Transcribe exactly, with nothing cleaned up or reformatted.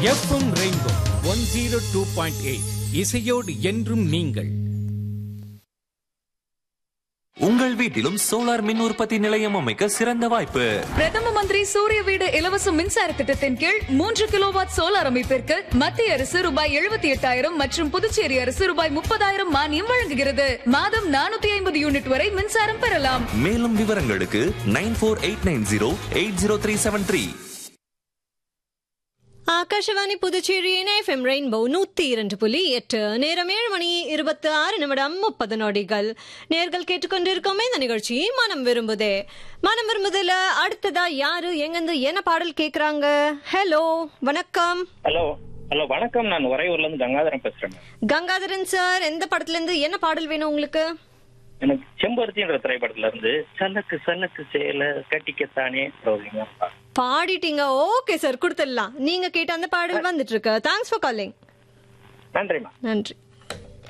FM rainbow one zero two point eight இசையோடு என்றும் நீங்கள். உங்கள் வீட்டிலும் சோலார் மின் உற்பத்தி நிலையம் அமைக்க சிறந்த வாய்ப்பு. பிரதம மந்திரி சூரிய வீடு இலவச மின்சார திட்டத்தின் கீழ் மூன்று கிலோவாட் சோலார் அமைப்பிற்கு மத்திய அரசு ரூபாய் எழுபத்தி எட்டாயிரம் மற்றும் புதுச்சேரி அரசு ரூபாய் முப்பதாயிரம் மானியம் வழங்குகிறது. மாதம் நானூத்தி ஐம்பது யூனிட் வரை மின்சாரம் பெறலாம். மேலும் விவரங்களுக்கு nine four eight nine zero eight zero three seven three. Akashvani புதுச்சேரியின் எஃப்எம் ரெயின்போ நூத்தி இரண்டு புள்ளி எட்டு. நேரம் ஏழு மணி இருபத்தி ஆறு நிமிடம் முப்பது நொடிகள். நேர்கள் கேட்டுக்கொண்டிருக்கோமே இந்த நிகழ்ச்சி மனம் விரும்புதே. மனம் விரும்புதுல அடுத்ததா யாரு எங்கிருந்து என்ன பாடல் கேக்குறாங்க? ஹலோ, வணக்கம். ஹலோ ஹலோ வணக்கம். நான் உறையூர்ல இருந்து கங்காதரன் பேசுறேன். கங்காதரன் சார், எந்த படத்துல இருந்து என்ன பாடல் வேணும் உங்களுக்கு? எனக்கு செம்பருத்தின்ற திரைப்படத்துல இருந்து சல்லக்கு சல்லக்கு சேல கட்டிக்கத்தானே பாடிட்டீங்க. ஓகே சார், கொடுத்துடலாம். நீங்க கேட்ட அந்த பாடல் வந்துட்டு இருக்கு. Thanks for calling. நன்றிமா. நன்றி.